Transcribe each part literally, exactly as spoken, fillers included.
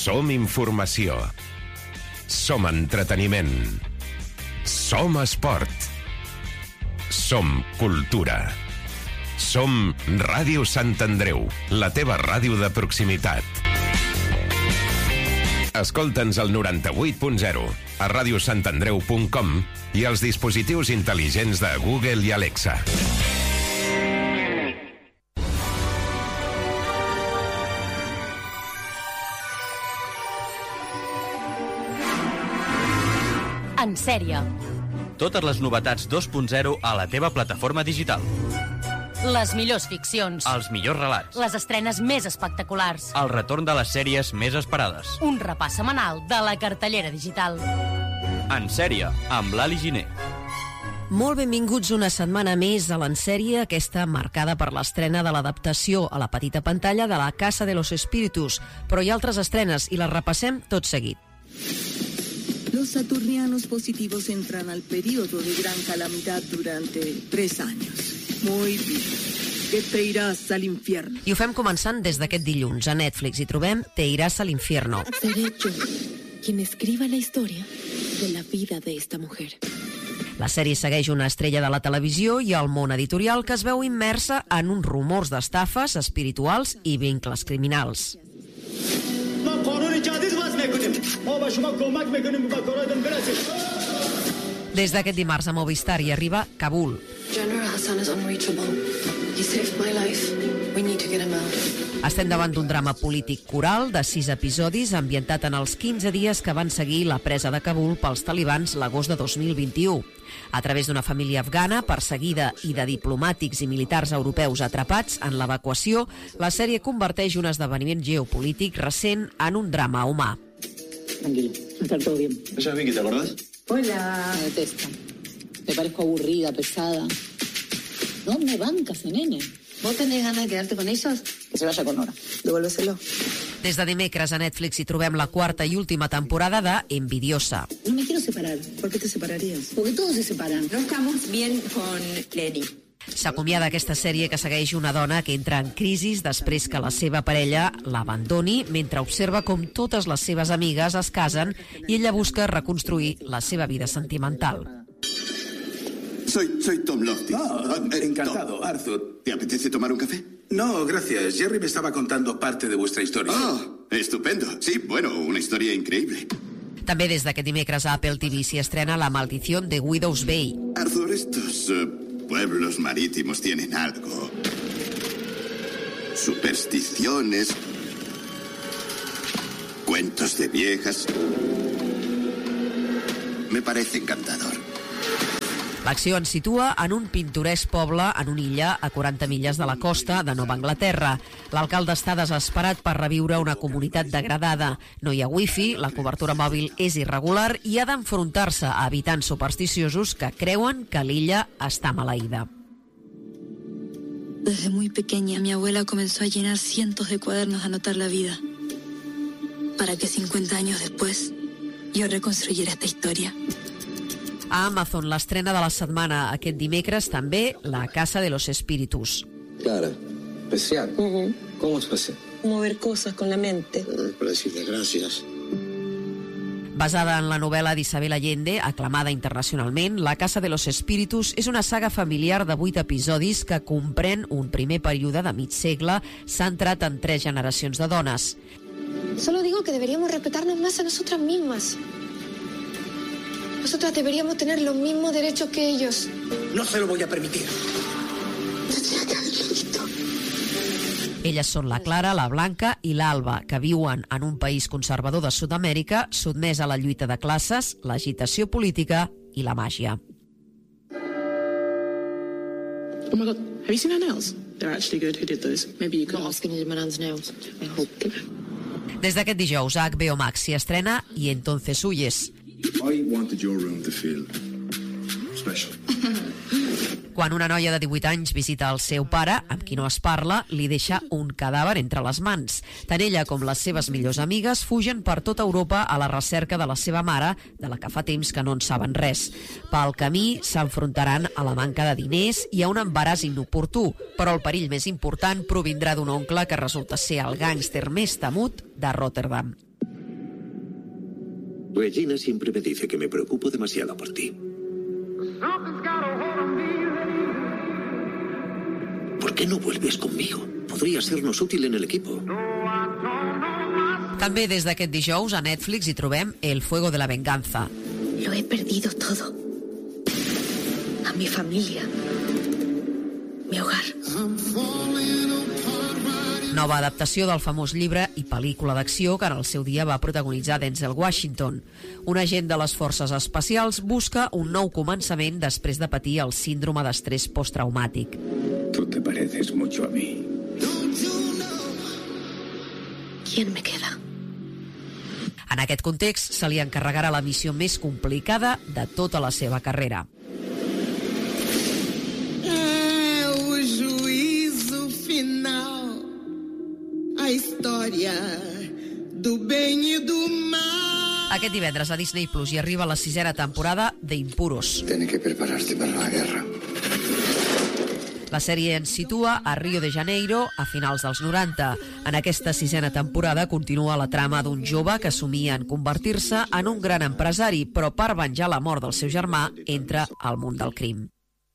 Som informació. Som entreteniment. Som esport. Som cultura. Som Ràdio Sant Andreu, la teva ràdio de proximitat. Escolta'ns al noranta-vuit punt zero, a radiosantandreu punt com i als dispositius intel·ligents de Google i Alexa. En sèrie. Totes les novetats dos punt zero a la teva plataforma digital. Les millors ficcions. Els millors relats. Les estrenes més espectaculars. El retorn de les sèries més esperades. Un repàs setmanal de la cartellera digital. En sèrie, amb l'Ali Giner. Molt benvinguts una setmana més a l'Ensèrie, aquesta marcada per l'estrena de l'adaptació a la petita pantalla de La Casa de los Espíritus. Però hi ha altres estrenes i les repassem tot seguit. Los saturnianos positivos entran al periodo de gran calamidad durante tres años. Muy bien. Que te irás al infierno. I ho fem començant des d'aquest dilluns. A Netflix hi trobem Te irás al infierno. Seré yo quien escriba la historia de la vida de esta mujer. La sèrie segueix una estrella de la televisió i el món editorial que es veu immersa en uns rumors d'estafes espirituals i vincles criminals. Des d'aquest dimarts a Movistar hi arriba Kabul. General Hassan is unreachable. He saved my life. We need to get him out. Estem davant d'un drama polític coral de sis episodis ambientat en els quinze dies que van seguir la presa de Kabul pels talibans l'agost de dos mil vint-i-u. A través d'una família afgana perseguida i de diplomàtics i militars europeus atrapats en l'evacuació, la sèrie converteix un esdeveniment geopolític recent en un drama humà. Tranquilo, va a estar todo bien. Ella es Vicky, ¿te acordás? Hola. Me detesta. Me parezco aburrida, pesada. No me bancas, nene. ¿Vos tenés ganas de quedarte con ellos? Que se vaya con Nora. Devuélveselo. Des de dimecres a Netflix hi trobem la quarta i última temporada de Envidiosa. No me quiero separar. ¿Por qué te separarías? Porque todos se separan. No estamos bien con Lenny. S'acomiada aquesta sèrie que segueix una dona que entra en crisi després que la seva parella l'abandoni mentre observa com totes les seves amigues es casen i ella busca reconstruir la seva vida sentimental. Soy, soy Tom Lofty. Ah, eh, encantado, Tom. Arthur. ¿Te apetece tomar un café? No, gracias. Jerry me estaba contando parte de vuestra historia. Ah, estupendo. Sí, bueno, una historia increíble. També des d'aquest dimecres a Apple T V s'hi estrena La maldición de Widow's Bay. Arthur, estos uh, pueblos marítimos tienen algo. Supersticiones, cuentos de viejas. Me parece encantador. L'acció ens situa en un pintoresc poble en una illa a quaranta milles de la costa de Nova Anglaterra. L'alcalde està desesperat per reviure una comunitat degradada. No hi ha wifi, la cobertura mòbil és irregular i ha d'enfrontar-se a habitants supersticiosos que creuen que l'illa està maleïda. Desde muy pequeña, mi abuela comenzó a llenar cientos de cuadernos a anotar la vida, para que cincuenta años después yo reconstruyera esta historia. A Amazon, l'estrena de la setmana aquest dimecres, també La Casa de los Espíritus. Clara, especial. Uh-huh. ¿Cómo especial? Mover cosas con la mente. Eh, para decirle gracias. Basada en la novel·la d'Isabel Allende, aclamada internacionalment, La Casa de los Espíritus és una saga familiar de vuit episodis que comprèn un primer període de mig segle centrat en tres generacions de dones. Solo digo que deberíamos respetarnos más a nosotras mismas. Nosotras deberíamos tener los mismos derechos que ellos. No se lo voy a permitir. Tendría que haberlo visto. Elles són la Clara, la Blanca i l'Alba, que viuen en un país conservador de Sud-amèrica sotmès a la lluita de classes, l'agitació política i la màgia. Oh my God, have you seen her nails? They're actually good. Who did those? Maybe you could No, ask. es que ni my nan's nails. I hope. Des d'aquest dijous a H B O Max s'hi estrena I entonces huyes. I wanted your room to feel special. Quan una noia de divuit anys visita el seu pare, amb qui no es parla, li deixa un cadàver entre les mans. Tant ella com les seves millors amigues fugen per tota Europa a la recerca de la seva mare, de la que fa temps que no en saben res. Pel camí s'enfrontaran a la manca de diners i a un embaràs inoportú, però el perill més important provindrà d'un oncle que resulta ser el gàngster més temut de Rotterdam. Regina siempre me dice que me preocupo demasiado por ti. ¿Por qué no vuelves conmigo? Podría sernos útil en el equipo. També des d'aquest dijous a Netflix hi trobem El fuego de la venganza. Lo he perdido todo. A mi familia. Mi hogar. Nova adaptació del famós llibre i pel·lícula d'acció que en el seu dia va protagonitzar Denzel Washington. Un agent de les forces especials busca un nou començament després de patir el síndrome d'estrès posttraumàtic. Tú te pareces mucho a mí. ¿Quién me queda? En aquest context, se li encarregarà la missió més complicada de tota la seva carrera. É o juízo final. A història do bem i do mal. Aquest divendres a Disney Plus hi arriba la sisena temporada d'Impuros. Tienes que prepararte para la guerra. La sèrie ens situa a Rio de Janeiro a finals dels noranta. En aquesta sisena temporada continua la trama d'un jove que somia en convertir-se en un gran empresari, però per venjar la mort del seu germà entra al món del crim.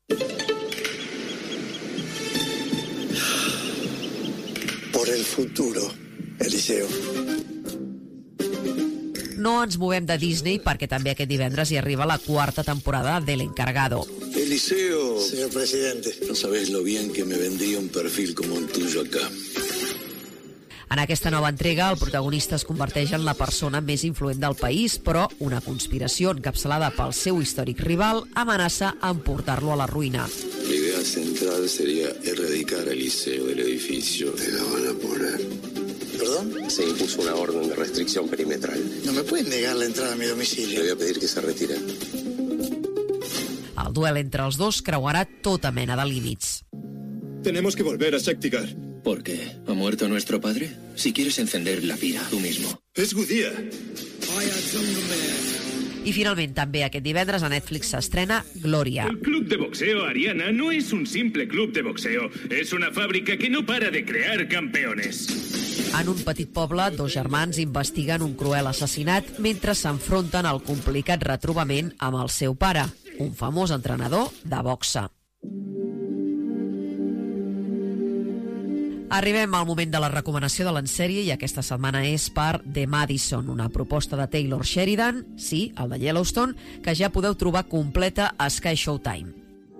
Por el futuro, Eliseo. No ens movem de Disney perquè també aquest divendres hi arriba la quarta temporada de L'Encargado. Eliseo. Señor presidente. No sabes lo bien que me vendría un perfil como el tuyo acá. En aquesta nova entrega, el protagonista es converteix en la persona més influent del país, però una conspiració encapçalada pel seu històric rival amenaça en portar-lo a la ruïna. La idea central sería erradicar a Eliseo del edificio. Te la van a poner. ¿Perdón? Se impuso una orden de restricción perimetral. No me pueden negar la entrada a mi domicilio. Le voy a pedir que se retire. El duel entre els dos creuarà tota mena de límits. Tenemos que volver a Shaktigar. ¿Por qué? ¿Ha muerto nuestro padre? Si quieres encender la pira, tú mismo. Es Gudía. I finalment també aquest divendres a Netflix s'estrena Gloria. El club de boxeo Ariana no es un simple club de boxeo. Es una fábrica que no para de crear campeones. En un petit poble, dos germans investiguen un cruel assassinat mentre s'enfronten al complicat retrobament amb el seu pare, un famós entrenador de boxa. Arribem al moment de la recomanació de l'ensèrie i aquesta setmana és per The Madison, una proposta de Taylor Sheridan, sí, el de Yellowstone, que ja podeu trobar completa a Sky Showtime.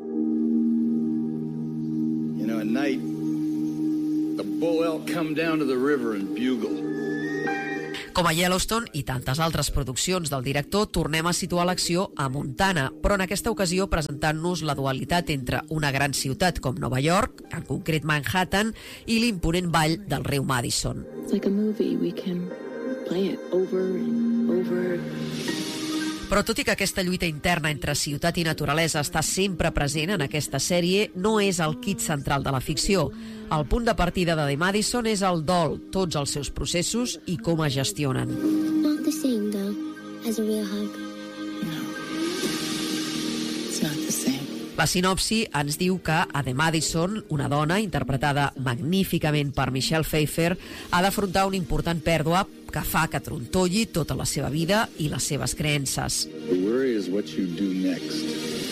You know, at night, a bull elk come down to the river and bugle. Com a Yellowstone i tantes altres produccions del director, tornem a situar l'acció a Montana, però en aquesta ocasió presentant-nos la dualitat entre una gran ciutat com Nova York, en concret Manhattan, i l'imponent vall del riu Madison. It's like a movie. We can play it over and over. Però tot i que aquesta lluita interna entre ciutat i naturalesa està sempre present en aquesta sèrie, no és el kit central de la ficció. El punt de partida de The Madison és el dol, tots els seus processos i com es gestionen. Not the same, though, as a real hug. No. It's not the same. La sinopsi ens diu que a The Madison, una dona, interpretada magníficament per Michelle Pfeiffer, ha d'afrontar una important pèrdua que fa que trontolli tota la seva vida i les seves creences. The worry is what you do next.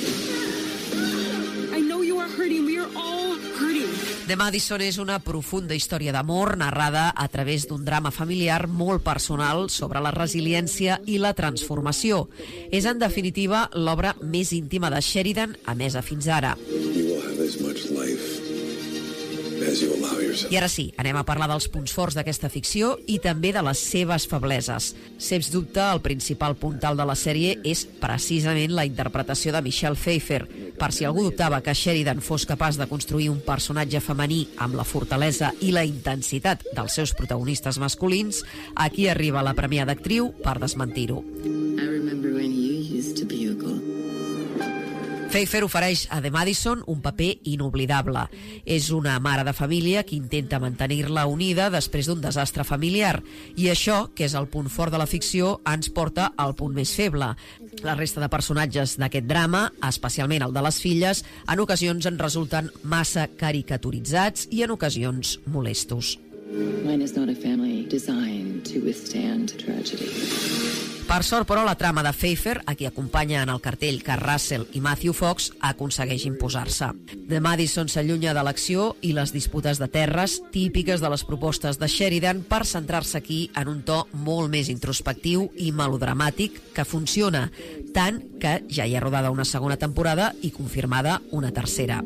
I know you are hurting. We are all hurting. The Madison és una profunda història d'amor narrada a través d'un drama familiar molt personal sobre la resiliència i la transformació. És, en definitiva, l'obra més íntima de Sheridan, emesa fins ara. You will have as much life as you allow yourself. I ara sí, anem a parlar dels punts forts d'aquesta ficció i també de les seves febleses. Sens dubte, el principal puntal de la sèrie és precisament la interpretació de Michelle Pfeiffer. Per si algú dubtava que Sheridan fos capaç de construir un personatge femení amb la fortalesa i la intensitat dels seus protagonistes masculins, aquí arriba la premiada actriu per desmentir-ho. I remember when you used to bugle. Pfeiffer ofereix a The Madison un paper inoblidable. És una mare de família que intenta mantenir-la unida després d'un desastre familiar. I això, que és el punt fort de la ficció, ens porta al punt més feble. La resta de personatges d'aquest drama, especialment el de les filles, en ocasions en resulten massa caricaturitzats i en ocasions molestos. Mine is not a family designed to withstand tragedy. Per sort, però, la trama de Pfeiffer, a qui acompanya en el cartell Kurt Russell i Matthew Fox, aconsegueix imposar-se. The Madison s'allunya de l'acció i les disputes de terres típiques de les propostes de Sheridan per centrar-se aquí en un to molt més introspectiu i melodramàtic que funciona, tant que ja hi ha rodada una segona temporada i confirmada una tercera.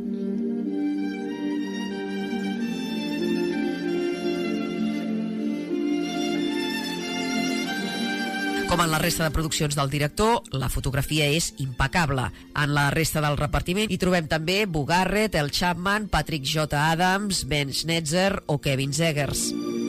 Com en la resta de produccions del director, la fotografia és impecable. En la resta del repartiment hi trobem també Boo Garrett, Elle Chapman, Patrick J. Adams, Ben Schnetzer o Kevin Zegers.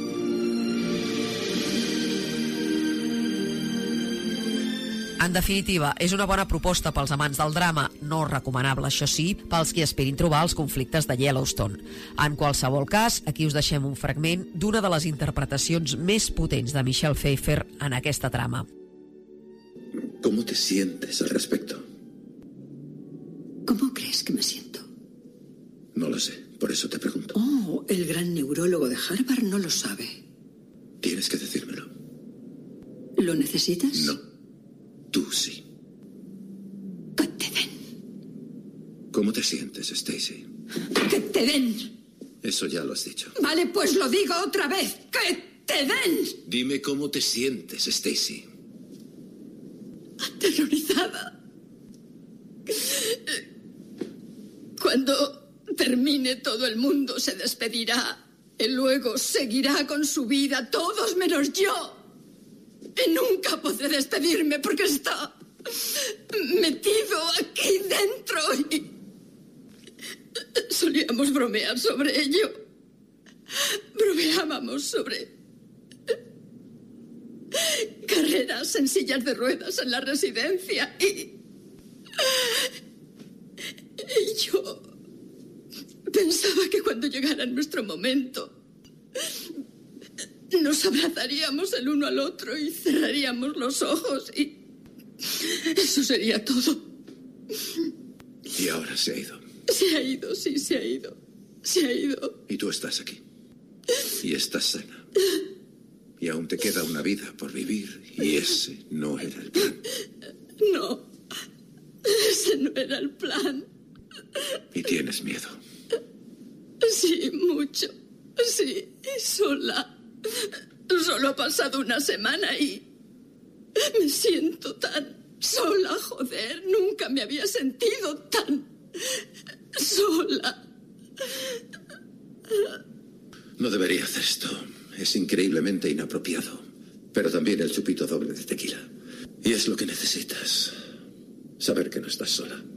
En definitiva, és una bona proposta pels amants del drama, no recomanable, això sí, pels qui aspirin trobar els conflictes de Yellowstone. En qualsevol cas, aquí us deixem un fragment d'una de les interpretacions més potents de Michelle Pfeiffer en aquesta trama. ¿Cómo te sientes al respecto? ¿Cómo crees que me siento? No lo sé, por eso te pregunto. Oh, el gran neurólogo de Harvard no lo sabe. Tienes que decírmelo. ¿Lo necesitas? No. Tú sí. Que te den. ¿Cómo te sientes, Stacy? ¡Que te den! Eso ya lo has dicho. Vale, pues lo digo otra vez. ¡Que te den! Dime cómo te sientes, Stacy. Aterrorizada. Cuando termine, todo el mundo se despedirá y luego seguirá con su vida, todos menos yo. Y nunca podré despedirme porque está metido aquí dentro y solíamos bromear sobre ello. Bromeábamos sobre carreras en sillas de ruedas en la residencia y, y yo pensaba que cuando llegara nuestro momento nos abrazaríamos el uno al otro y cerraríamos los ojos y eso sería todo. Y ahora se ha ido. Se ha ido, sí, se ha ido. Se ha ido. Y tú estás aquí. Y estás sana. Y aún te queda una vida por vivir y ese no era el plan. No, ese no era el plan. Y tienes miedo. Sí, mucho. Sí, y sola. Solo ha pasado una semana y me siento tan sola, joder. Nunca me había sentido tan sola. No debería hacer esto. Es increíblemente inapropiado. Pero también el chupito doble de tequila. Y es lo que necesitas. Saber que no estás sola.